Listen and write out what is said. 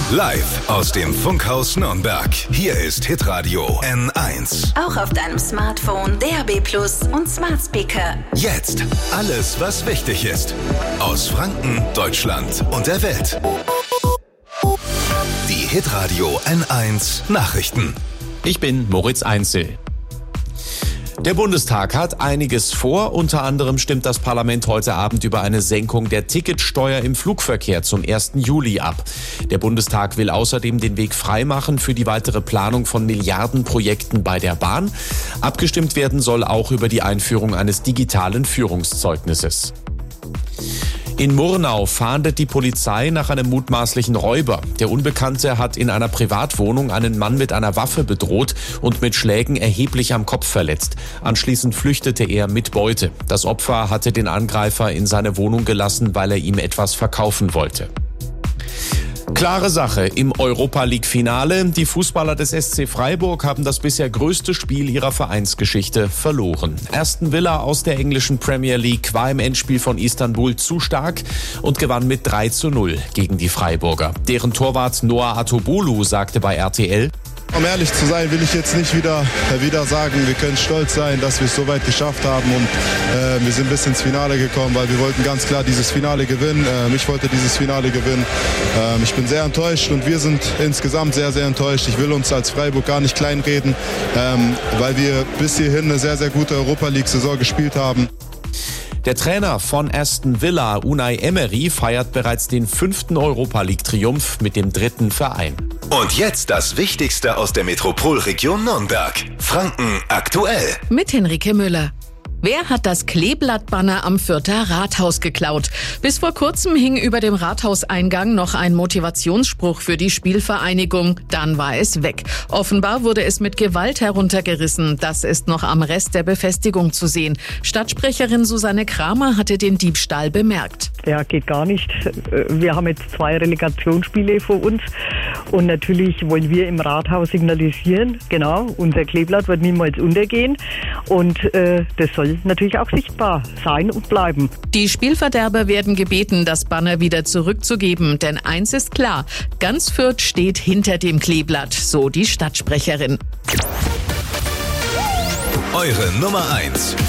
Live aus dem Funkhaus Nürnberg. Hier ist Hitradio N1. Auch auf deinem Smartphone, DAB+ und Smart Speaker. Jetzt alles, was wichtig ist. Aus Franken, Deutschland und der Welt. Die Hitradio N1 Nachrichten. Ich bin Moritz Einzel. Der Bundestag hat einiges vor. Unter anderem stimmt das Parlament heute Abend über eine Senkung der Ticketsteuer im Flugverkehr zum 1. Juli ab. Der Bundestag will außerdem den Weg freimachen für die weitere Planung von Milliardenprojekten bei der Bahn. Abgestimmt werden soll auch über die Einführung eines digitalen Führungszeugnisses. In Murnau fahndet die Polizei nach einem mutmaßlichen Räuber. Der Unbekannte hat in einer Privatwohnung einen Mann mit einer Waffe bedroht und mit Schlägen erheblich am Kopf verletzt. Anschließend flüchtete er mit Beute. Das Opfer hatte den Angreifer in seine Wohnung gelassen, weil er ihm etwas verkaufen wollte. Klare Sache im Europa-League-Finale. Die Fußballer des SC Freiburg haben das bisher größte Spiel ihrer Vereinsgeschichte verloren. Aston Villa aus der englischen Premier League war im Endspiel von Istanbul zu stark und gewann mit 3:0 gegen die Freiburger. Deren Torwart Noah Atobolu sagte bei RTL: Um ehrlich zu sein, will ich jetzt nicht wieder sagen, wir können stolz sein, dass wir es so weit geschafft haben und wir sind bis ins Finale gekommen, weil wir wollten ganz klar dieses Finale gewinnen. Ich wollte dieses Finale gewinnen. Ich bin sehr enttäuscht und wir sind insgesamt sehr, sehr enttäuscht. Ich will uns als Freiburg gar nicht kleinreden, weil wir bis hierhin eine sehr, sehr gute Europa-League-Saison gespielt haben. Der Trainer von Aston Villa, Unai Emery, feiert bereits den 5. Europa-League-Triumph mit dem 3. Verein. Und jetzt das Wichtigste aus der Metropolregion Nürnberg. Franken aktuell. Mit Henrike Müller. Wer hat das Kleeblattbanner am Fürther Rathaus geklaut? Bis vor kurzem hing über dem Rathauseingang noch ein Motivationsspruch für die Spielvereinigung. Dann war es weg. Offenbar wurde es mit Gewalt heruntergerissen. Das ist noch am Rest der Befestigung zu sehen. Stadtsprecherin Susanne Kramer hatte den Diebstahl bemerkt. Ja, geht gar nicht. Wir haben jetzt 2 Relegationsspiele vor uns. Und natürlich wollen wir im Rathaus signalisieren, genau, unser Kleeblatt wird niemals untergehen. Und das soll natürlich auch sichtbar sein und bleiben. Die Spielverderber werden gebeten, das Banner wieder zurückzugeben. Denn eins ist klar, ganz Fürth steht hinter dem Kleeblatt, so die Stadtsprecherin. Eure Nummer 1